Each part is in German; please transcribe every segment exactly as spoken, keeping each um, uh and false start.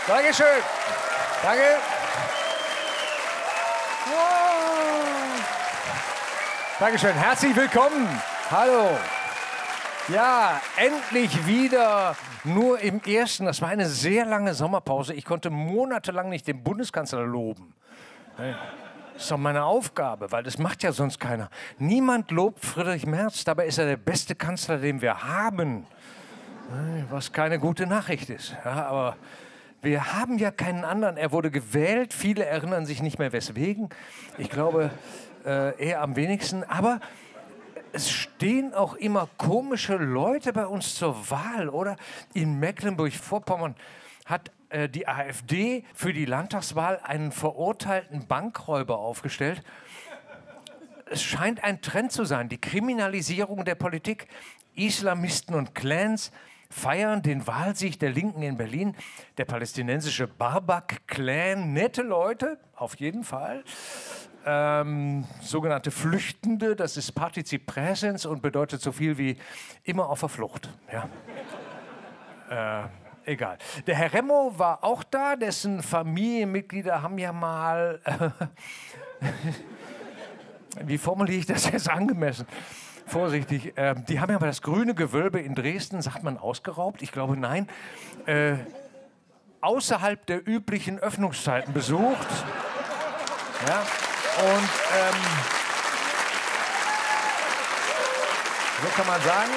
Dankeschön. Danke. Dankeschön. Herzlich willkommen. Hallo. Ja, endlich wieder nur im ersten. Das war eine sehr lange Sommerpause. Ich konnte monatelang nicht den Bundeskanzler loben. Das ist doch meine Aufgabe, weil das macht ja sonst keiner. Niemand lobt Friedrich Merz, dabei ist er der beste Kanzler, den wir haben. Was keine gute Nachricht ist. Ja, aber wir haben ja keinen anderen. Er wurde gewählt. Viele erinnern sich nicht mehr weswegen. Ich glaube, äh, er am wenigsten. Aber es stehen auch immer komische Leute bei uns zur Wahl, oder? In Mecklenburg-Vorpommern hat äh, die AfD für die Landtagswahl einen verurteilten Bankräuber aufgestellt. Es scheint ein Trend zu sein, die Kriminalisierung der Politik. Islamisten und Clans feiern den Wahlsieg der Linken in Berlin. Der palästinensische Barbak-Clan, nette Leute, auf jeden Fall. Ähm, sogenannte Flüchtende, das ist Partizip Präsens und bedeutet so viel wie immer auf der Flucht. Ja. Äh, egal. Der Herr Remo war auch da, dessen Familienmitglieder haben ja mal... Äh, wie formuliere ich das jetzt angemessen? Vorsichtig. Äh, die haben ja mal das Grüne Gewölbe in Dresden, sagt man, ausgeraubt? Ich glaube, nein. Äh, außerhalb der üblichen Öffnungszeiten besucht. Ja. Und ähm, so kann man sagen.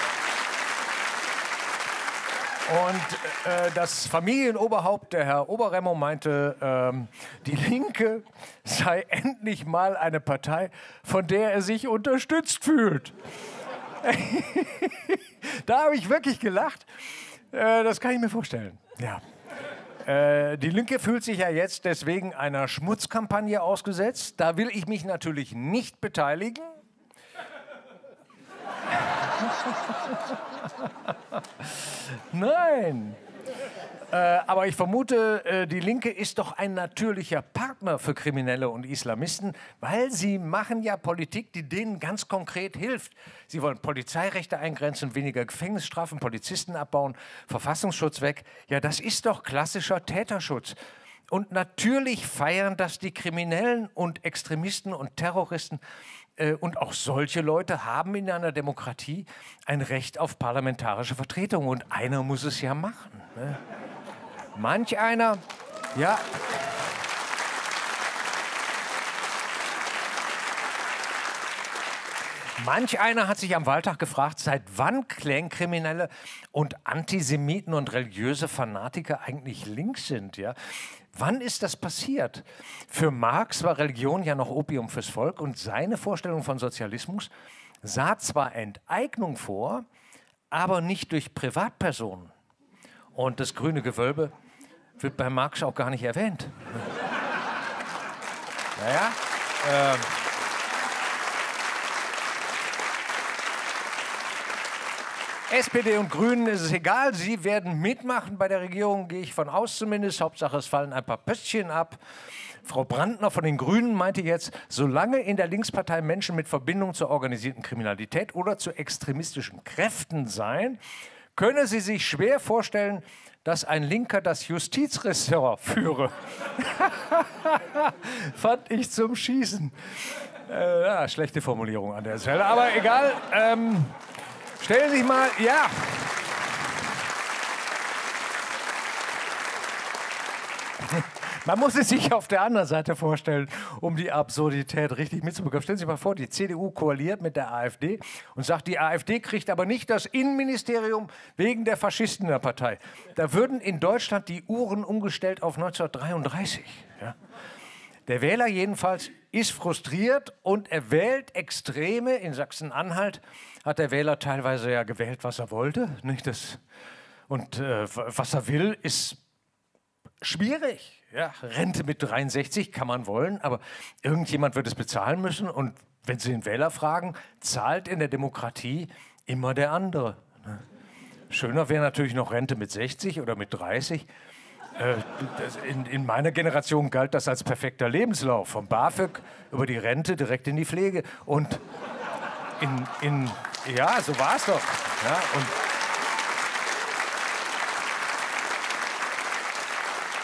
Und äh, das Familienoberhaupt, der Herr Oberremo, meinte, ähm, die Linke sei endlich mal eine Partei, von der er sich unterstützt fühlt. Da habe ich wirklich gelacht. Äh, das kann ich mir vorstellen. Ja. Äh, die Linke fühlt sich ja jetzt deswegen einer Schmutzkampagne ausgesetzt. Da will ich mich natürlich nicht beteiligen. Nein. Äh, aber ich vermute, äh, die Linke ist doch ein natürlicher Partner für Kriminelle und Islamisten, weil sie machen ja Politik, die denen ganz konkret hilft. Sie wollen Polizeirechte eingrenzen, weniger Gefängnisstrafen, Polizisten abbauen, Verfassungsschutz weg. Ja, das ist doch klassischer Täterschutz. Und natürlich feiern das die Kriminellen und Extremisten und Terroristen. Und auch solche Leute haben in einer Demokratie ein Recht auf parlamentarische Vertretung. Und einer muss es ja machen. Ne? Manch einer, ja. Manch einer hat sich am Wahltag gefragt, seit wann Clankriminelle und Antisemiten und religiöse Fanatiker eigentlich links sind. Ja? Wann ist das passiert? Für Marx war Religion ja noch Opium fürs Volk und seine Vorstellung von Sozialismus sah zwar Enteignung vor, aber nicht durch Privatpersonen. Und das Grüne Gewölbe wird bei Marx auch gar nicht erwähnt. Naja, ähm, S P D und Grünen ist es egal, sie werden mitmachen bei der Regierung, gehe ich von aus zumindest. Hauptsache, es fallen ein paar Pöstchen ab. Frau Brandner von den Grünen meinte jetzt, solange in der Linkspartei Menschen mit Verbindung zur organisierten Kriminalität oder zu extremistischen Kräften seien, könne sie sich schwer vorstellen, dass ein Linker das Justizressort führe. Fand ich zum Schießen. Äh, ja, schlechte Formulierung an der Stelle, aber egal. Ähm, Stellen Sie sich mal, ja. Man muss es sich auf der anderen Seite vorstellen, um die Absurdität richtig mitzubekommen. Stellen Sie sich mal vor, die C D U koaliert mit der AfD und sagt, die AfD kriegt aber nicht das Innenministerium wegen der Faschisten in der Partei. Da würden in Deutschland die Uhren umgestellt auf neunzehnhundertdreiunddreißig. Ja. Der Wähler jedenfalls ist frustriert und er wählt Extreme. In Sachsen-Anhalt hat der Wähler teilweise ja gewählt, was er wollte. Nicht das, und äh, was er will, ist schwierig. Ja, Rente mit dreiundsechzig kann man wollen, aber irgendjemand wird es bezahlen müssen. Und wenn Sie den Wähler fragen, zahlt in der Demokratie immer der andere. Schöner wäre natürlich noch Rente mit sechzig oder mit dreißig. In, in meiner Generation galt das als perfekter Lebenslauf. Vom BAföG über die Rente direkt in die Pflege. Und in, in ja, so war es doch. Ja, und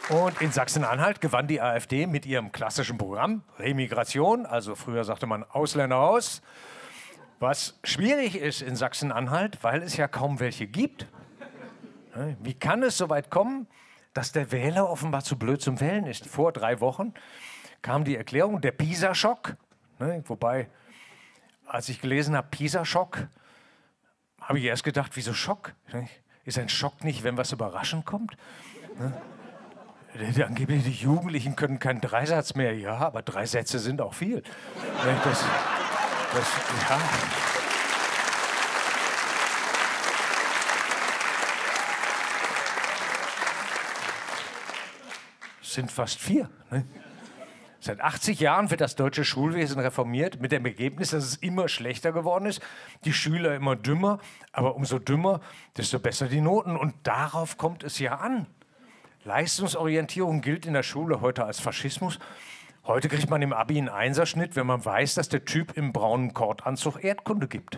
Und in Sachsen-Anhalt gewann die AfD mit ihrem klassischen Programm Remigration, also früher sagte man Ausländer aus, was schwierig ist in Sachsen-Anhalt, weil es ja kaum welche gibt. Wie kann es so weit kommen, dass der Wähler offenbar zu blöd zum Wählen ist? Vor drei Wochen kam die Erklärung, der PISA-Schock, wobei, als ich gelesen habe, PISA-Schock, habe ich erst gedacht, wieso Schock? Ist ein Schock nicht, wenn was überraschend kommt? Angeblich die Jugendlichen können keinen Dreisatz mehr. Ja, aber drei Sätze sind auch viel. Das, das, ja. Das sind fast vier. Ne? Seit achtzig Jahren wird das deutsche Schulwesen reformiert, mit dem Ergebnis, dass es immer schlechter geworden ist, die Schüler immer dümmer, aber umso dümmer, desto besser die Noten. Und darauf kommt es ja an. Leistungsorientierung gilt in der Schule heute als Faschismus. Heute kriegt man im Abi einen Einserschnitt, wenn man weiß, dass der Typ im braunen Kordanzug Erdkunde gibt. Ja.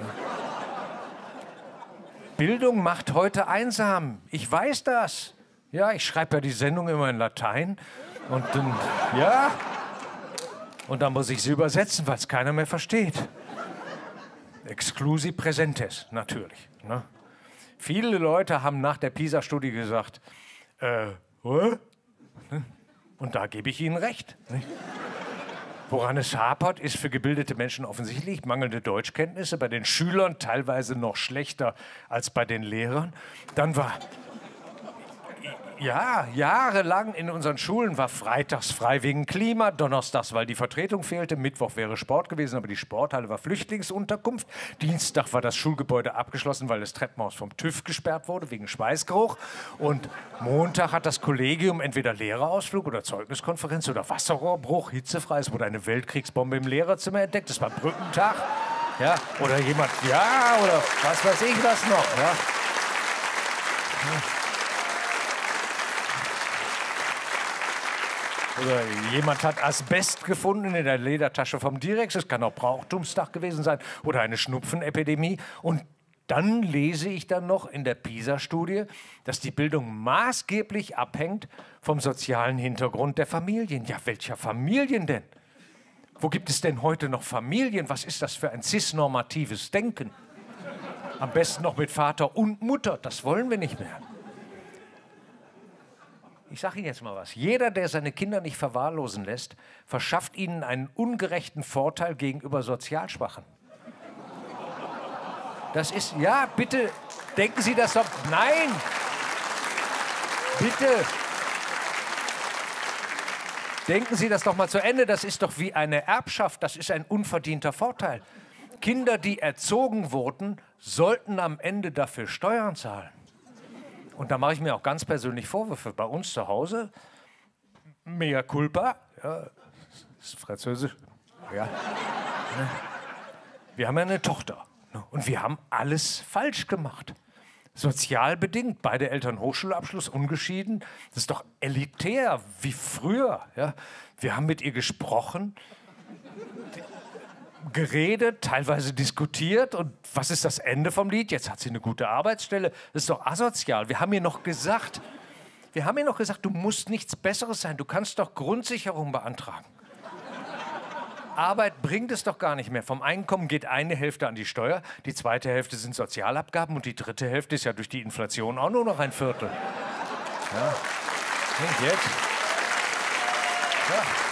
Bildung macht heute einsam. Ich weiß das. Ja, ich schreibe ja die Sendung immer in Latein. Und dann, ja, und dann muss ich sie übersetzen, weil es keiner mehr versteht. Exclusi presentes, natürlich. Ne? Viele Leute haben nach der PISA-Studie gesagt, Äh, und da gebe ich Ihnen recht. Nicht? Woran es hapert, ist für gebildete Menschen offensichtlich mangelnde Deutschkenntnisse, bei den Schülern teilweise noch schlechter als bei den Lehrern. Dann war, ja, jahrelang in unseren Schulen war freitags frei wegen Klima, donnerstags, weil die Vertretung fehlte, Mittwoch wäre Sport gewesen, aber die Sporthalle war Flüchtlingsunterkunft. Dienstag war das Schulgebäude abgeschlossen, weil das Treppenhaus vom TÜV gesperrt wurde, wegen Schweißgeruch. Und Montag hat das Kollegium entweder Lehrerausflug oder Zeugniskonferenz oder Wasserrohrbruch, hitzefrei. Es wurde eine Weltkriegsbombe im Lehrerzimmer entdeckt, das war Brückentag. Ja, oder jemand, ja, oder was weiß ich was noch. Ja. Oder jemand hat Asbest gefunden in der Ledertasche vom Direx. Es kann auch Brauchtumstag gewesen sein oder eine Schnupfenepidemie. Und dann lese ich dann noch in der PISA-Studie, dass die Bildung maßgeblich abhängt vom sozialen Hintergrund der Familien. Ja, welcher Familien denn? Wo gibt es denn heute noch Familien? Was ist das für ein cis-normatives Denken? Am besten noch mit Vater und Mutter. Das wollen wir nicht mehr. Ich sage Ihnen jetzt mal was. Jeder, der seine Kinder nicht verwahrlosen lässt, verschafft ihnen einen ungerechten Vorteil gegenüber Sozialschwachen. Das ist, ja, bitte, denken Sie das doch, nein, bitte. Denken Sie das doch mal zu Ende, das ist doch wie eine Erbschaft, das ist ein unverdienter Vorteil. Kinder, die erzogen wurden, sollten am Ende dafür Steuern zahlen. Und da mache ich mir auch ganz persönlich Vorwürfe. Bei uns zu Hause, mea culpa, ja, das ist französisch, ja. Wir haben ja eine Tochter und wir haben alles falsch gemacht. Sozial bedingt, beide Eltern Hochschulabschluss, ungeschieden. Das ist doch elitär, wie früher. Ja. Wir haben mit ihr gesprochen, geredet, teilweise diskutiert. Und was ist das Ende vom Lied? Jetzt hat sie eine gute Arbeitsstelle. Das ist doch asozial. Wir haben ihr noch gesagt, wir haben ihr noch gesagt, du musst nichts Besseres sein. Du kannst doch Grundsicherung beantragen. Arbeit bringt es doch gar nicht mehr. Vom Einkommen geht eine Hälfte an die Steuer, die zweite Hälfte sind Sozialabgaben und die dritte Hälfte ist ja durch die Inflation auch nur noch ein Viertel. Ja. Und jetzt? Ja.